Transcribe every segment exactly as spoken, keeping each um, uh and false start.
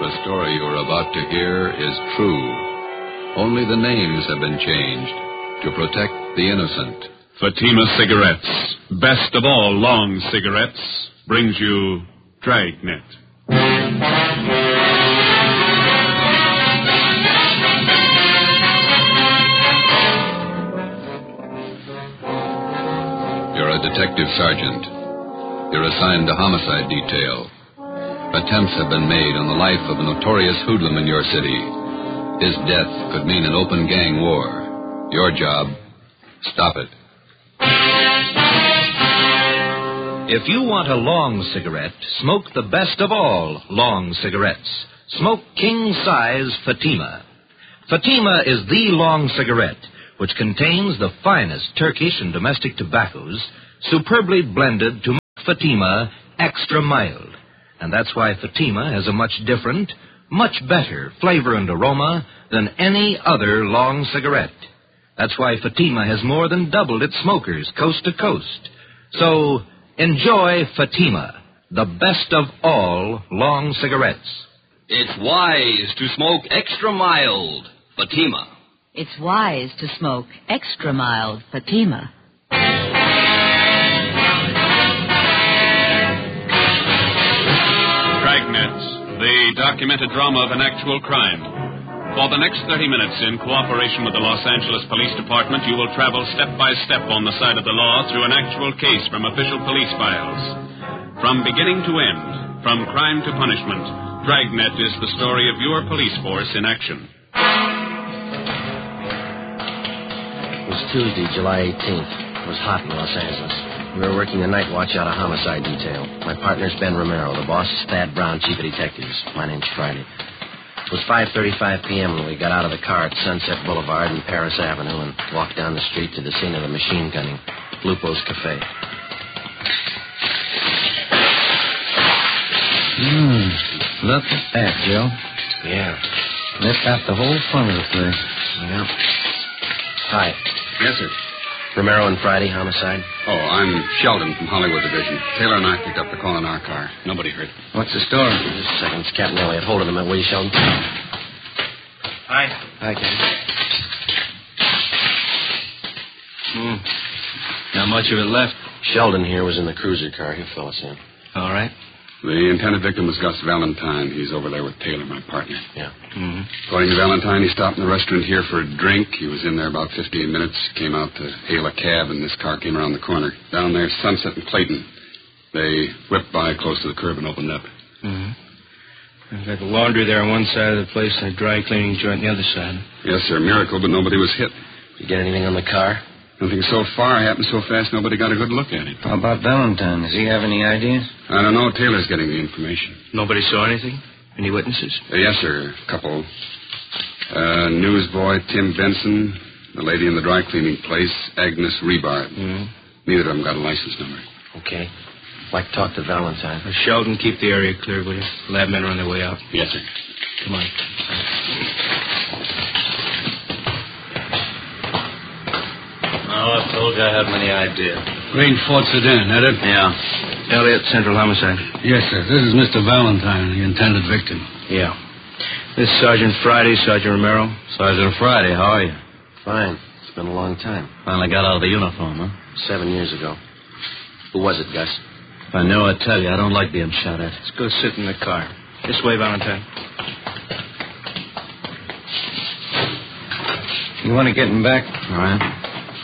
The story you are about to hear is true. Only the names have been changed to protect the innocent. Fatima Cigarettes, best of all long cigarettes, brings you Dragnet. You're a detective sergeant. You're assigned to homicide detail. Attempts have been made on the life of a notorious hoodlum in your city. His death could mean an open gang war. Your job, stop it. If you want a long cigarette, smoke the best of all long cigarettes. Smoke king-size Fatima. Fatima is the long cigarette, which contains the finest Turkish and domestic tobaccos, superbly blended to make Fatima extra mild. And that's why Fatima has a much different, much better flavor and aroma than any other long cigarette. That's why Fatima has more than doubled its smokers coast to coast. So enjoy Fatima, the best of all long cigarettes. It's wise to smoke extra mild Fatima. It's wise to smoke extra mild Fatima. Dragnet, the documented drama of an actual crime. For the next thirty minutes, in cooperation with the Los Angeles Police Department, you will travel step by step on the side of the law through an actual case from official police files. From beginning to end, from crime to punishment, Dragnet is the story of your police force in action. It was Tuesday, July eighteenth. It was hot in Los Angeles. We were working the night watch out of homicide detail. My partner's Ben Romero. The boss is Thad Brown, chief of detectives. My name's Friday. It was five thirty-five p.m. when we got out of the car at Sunset Boulevard and Paris Avenue and walked down the street to the scene of the machine gunning, Lupo's Cafe. Hmm. Look at that, Joe. Yeah. That's got the whole fun of the place. Yeah. Hi. Yes, sir. Romero and Friday, homicide. Oh, I'm Sheldon from Hollywood Division. Taylor and I picked up the call in our car. Nobody hurt. What's the story? Just a second. It's Captain Elliott. Hold it a minute, will you, Sheldon? Hi. Hi, Captain. Hmm. Not much of it left. Sheldon here was in the cruiser car. He'll fill us in. All right. The intended victim was Gus Valentine. He's over there with Taylor, my partner. Yeah. Mm-hmm. According to Valentine, he stopped in the restaurant here for a drink. He was in there about fifteen minutes, came out to hail a cab, and this car came around the corner. Down there, Sunset and Clayton. They whipped by close to the curb and opened up. Mm-hmm. I've got the laundry there on one side of the place and a dry cleaning joint on the other side. Yes, sir. Miracle, but nobody was hit. You get anything on the car? Nothing so far. Happened so fast, nobody got a good look at it. How about Valentine? Does he have any ideas? I don't know. Taylor's getting the information. Nobody saw anything? Any witnesses? Uh, yes, sir. A couple. Uh, newsboy Tim Benson. The lady in the dry cleaning place, Agnes Rebard. Mm-hmm. Neither of them got a license number. Okay. I'd like to talk to Valentine. Uh, Sheldon, keep the area clear, will you? Lab men are on their way out. Yes, sir. Come on. Oh, I told you I had many ideas. Green Fort Sedan, that it? Yeah. Elliott, Central Homicide. Yes, sir. This is Mister Valentine, the intended victim. Yeah. This is Sergeant Friday, Sergeant Romero. Sergeant Friday, how are you? Fine. It's been a long time. Finally got out of the uniform, huh? Seven years ago. Who was it, Gus? If I knew, I'd tell you. I don't like being shot at. Let's go sit in the car. This way, Valentine. You want to get him back? All right.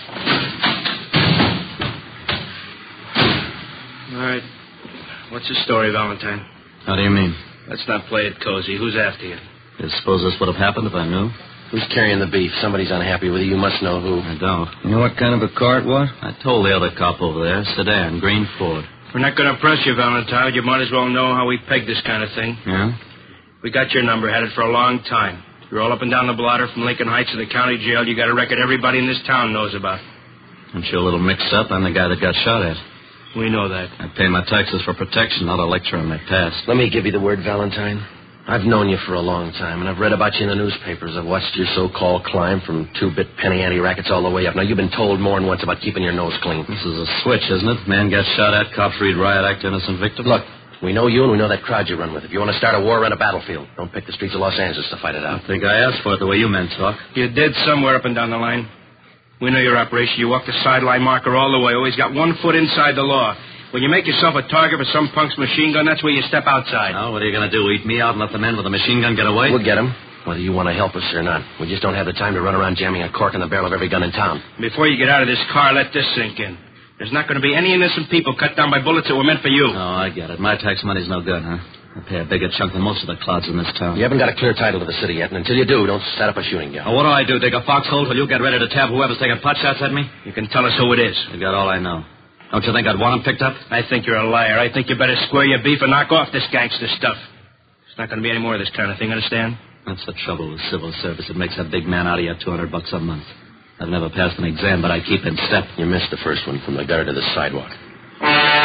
All right. What's the story, Valentine? How do you mean? Let's not play it cozy. Who's after you? You suppose this would have happened if I knew? Who's carrying the beef? Somebody's unhappy with you. You must know who. I don't. You know what kind of a car it was? I told the other cop over there. Sedan, green Ford. We're not going to press you, Valentine. You might as well know how we peg this kind of thing. Yeah? We got your number. Had it for a long time. You're all up and down the blotter from Lincoln Heights to the county jail. You got a record everybody in this town knows about. I'm sure a little mixed up. I'm the guy that got shot at. We know that. I pay my taxes for protection, not a lecture on my past. Let me give you the word, Valentine. I've known you for a long time, and I've read about you in the newspapers. I've watched your so-called climb from two-bit penny ante rackets all the way up. Now, you've been told more than once about keeping your nose clean. This is a switch, isn't it? Man gets shot at, cops read riot act, innocent victim. Look, We know you and we know that crowd you run with. If you want to start a war, run a battlefield. Don't pick the streets of Los Angeles to fight it out. I think I asked for it the way you men talk. You're dead somewhere up and down the line. We know your operation. You walk the sideline marker all the way. Always got one foot inside the law. When you make yourself a target for some punk's machine gun, that's where you step outside. Oh, what are you going to do, eat me out and let the men with the machine gun get away? We'll get them, whether you want to help us or not. We just don't have the time to run around jamming a cork in the barrel of every gun in town. Before you get out of this car, let this sink in. There's not going to be any innocent people cut down by bullets that were meant for you. Oh, I get it. My tax money's no good, huh? I pay a bigger chunk than most of the clouds in this town. You haven't got a clear title to the city yet, and until you do, don't set up a shooting gallery. Oh, what do I do, dig a foxhole till you get ready to tab whoever's taking pot shots at me? You can tell us who it is. You got all I know. Don't you think I'd want him picked up? I think you're a liar. I think you better square your beef and knock off this gangster stuff. There's not going to be any more of this kind of thing, understand? That's the trouble with civil service. It makes a big man out of you two hundred bucks a month. I've never passed an exam, but I keep in step. You missed the first one, from the gutter to the sidewalk.